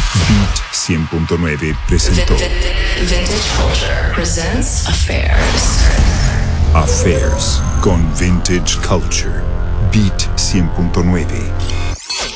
Beat 100.9 presentó Vintage Culture presents Affairs. Affairs con Vintage Culture. Beat 100.9.